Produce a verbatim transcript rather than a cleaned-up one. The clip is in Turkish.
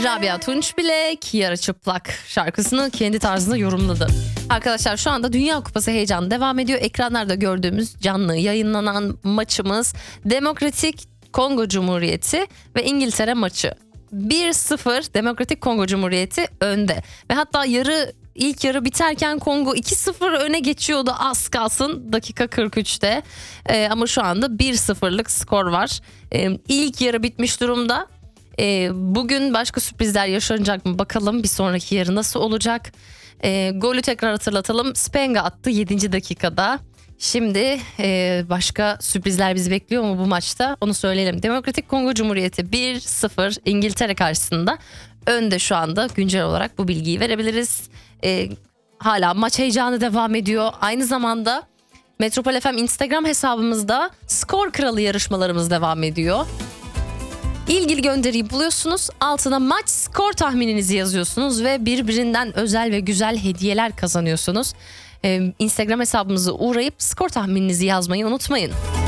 Rabia Tunç Bilek Yarı Çıplak şarkısını kendi tarzında yorumladı. Arkadaşlar şu anda Dünya Kupası heyecanı devam ediyor. Ekranlarda gördüğümüz canlı yayınlanan maçımız Demokratik Kongo Cumhuriyeti ve İngiltere maçı. bir sıfır Demokratik Kongo Cumhuriyeti önde. Ve hatta yarı ilk yarı biterken Kongo iki sıfır öne geçiyordu az kalsın dakika kırk üçte. Ee, ama şu anda bir sıfırlık skor var. Ee, ilk yarı bitmiş durumda. Ee, bugün başka sürprizler yaşanacak mı bakalım, bir sonraki yarı nasıl olacak? Ee, golü tekrar hatırlatalım. Spenga attı yedinci dakikada. Şimdi e, başka sürprizler bizi bekliyor mu bu maçta? Onu söyleyelim. Demokratik Kongo Cumhuriyeti bir sıfır İngiltere karşısında önde şu anda. Güncel olarak bu bilgiyi verebiliriz. E, hala maç heyecanı devam ediyor. Aynı zamanda Metropol F M Instagram hesabımızda skor kralı yarışmalarımız devam ediyor. İlgili gönderiyi buluyorsunuz, altına maç skor tahmininizi yazıyorsunuz ve birbirinden özel ve güzel hediyeler kazanıyorsunuz. Ee, Instagram hesabımıza uğrayıp skor tahmininizi yazmayı unutmayın.